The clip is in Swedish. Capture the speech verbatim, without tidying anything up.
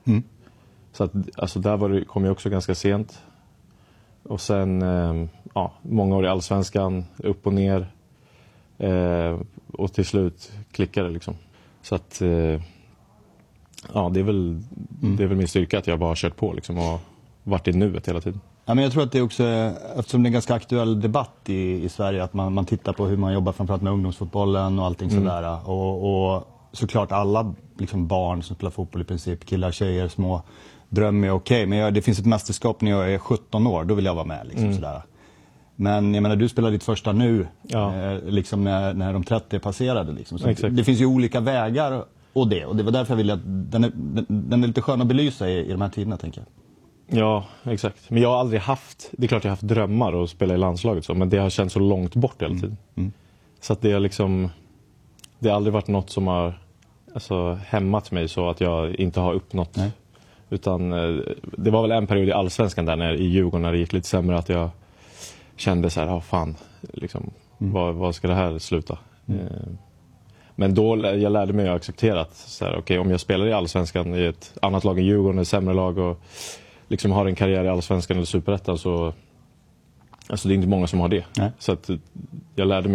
Mm. Så att, alltså där var det, kom jag också ganska sent. Och sen, eh, ja, många år i Allsvenskan, upp och ner. Eh, och till slut klickade det liksom. Så att, eh, ja, det är väl, mm. det är väl min styrka att jag bara har kört på liksom och varit i nuet hela tiden. Ja, men jag tror att det är också, eftersom det är en ganska aktuell debatt i, i Sverige, att man, man tittar på hur man jobbar framförallt med ungdomsfotbollen och allting mm. sådär. Och, och såklart alla liksom barn som spelar fotboll i princip, killar, tjejer, små, drömmer är okej. Okay. Men jag, det finns ett mästerskap när jag är sjutton år, då vill jag vara med liksom mm. sådär. Men jag menar, du spelar ditt första nu, ja. eh, liksom när, när de trettio är passerade. Liksom. Så det, det finns ju olika vägar och det. Och det var därför jag ville att den är, den, den är lite skön att belysa i, i de här tiderna, tänker jag. Ja, exakt. Men jag har aldrig haft, det är klart jag har haft drömmar att spela i landslaget så, men det har känts så långt bort hela tiden. Mm. Mm. Så att det har liksom, det har aldrig varit något som har alltså, hämmat mig så att jag inte har uppnått. Nej. Utan det var väl en period i Allsvenskan där när, i Djurgården när det gick lite sämre att jag kände så här, ja fan, liksom, mm. vad, vad ska det här sluta? Mm. Eh, men då jag lärde mig att acceptera att så här, okay, om jag spelar i Allsvenskan i ett annat lag än Djurgården, ett sämre lag och liksom har en karriär i Allsvenskan eller Superettan så alltså det är inte många som har det. Nej. Så att jag lärde mig